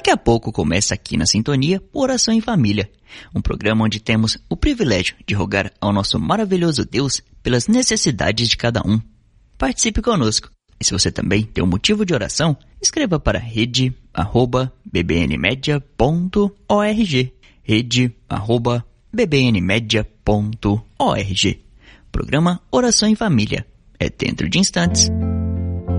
Daqui a pouco começa aqui na Sintonia Oração em Família, um programa onde temos o privilégio de rogar ao nosso maravilhoso Deus pelas necessidades de cada um. Participe conosco. E se você também tem um motivo de oração, escreva para rede@bbnmedia.org. rede@bbnmedia.org. Programa Oração em Família. É dentro de instantes.